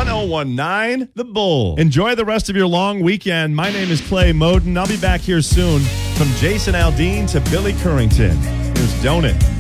1019 The Bull. Enjoy the rest of your long weekend. My name is Clay Moden. I'll be back here soon. From Jason Aldean to Billy Currington. Here's Don't It.